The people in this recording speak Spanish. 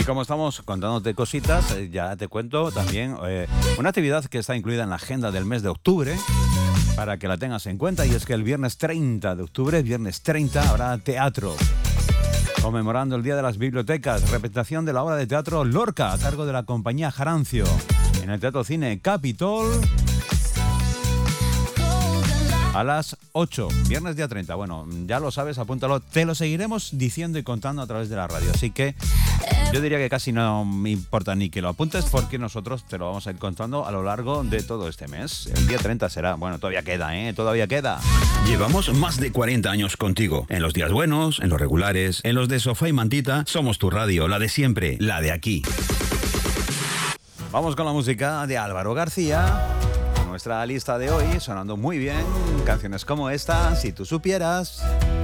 como estamos contándote cositas, ya te cuento también una actividad que está incluida en la agenda del mes de octubre, para que la tengas en cuenta, y es que el viernes 30 de octubre, viernes 30, habrá teatro, conmemorando el Día de las Bibliotecas, representación de la obra de teatro Lorca, a cargo de la compañía Jarancio, en el Teatro Cine Capitol, a las 8, viernes día 30. Bueno, ya lo sabes, apúntalo. Te lo seguiremos diciendo y contando a través de la radio. Así que yo diría que casi no me importa ni que lo apuntes, porque nosotros te lo vamos a ir contando a lo largo de todo este mes. El día 30 será, bueno, todavía queda, todavía queda. Llevamos más de 40 años contigo. En los días buenos, en los regulares, en los de sofá y mantita, somos tu radio, la de siempre, la de aquí. Vamos con la música de Álvaro García. Nuestra lista de hoy sonando muy bien, canciones como esta, Si tú supieras.